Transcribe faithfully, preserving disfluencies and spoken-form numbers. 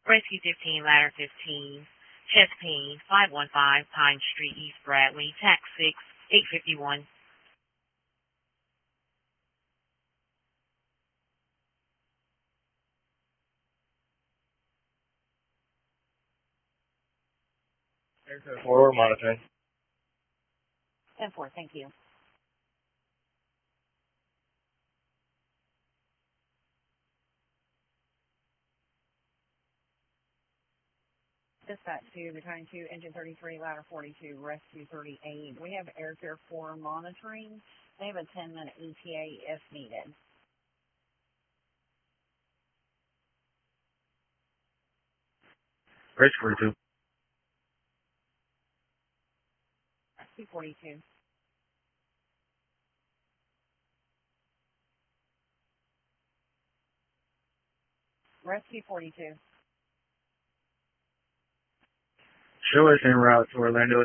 Rescue fifteen, Ladder fifteen, chest pain, five one five Pine Street, East Bradley, tax six, eight fifty-one. Aircraft four, monitoring. ten four, thank you. Dispatch two, returning to engine thirty-three, ladder forty-two, rescue thirty-eight. We have Airfare four monitoring. They have a ten minute E T A if needed. Bridge forty-two. Rescue forty-two. Rescue forty-two. Show us en route to Orlando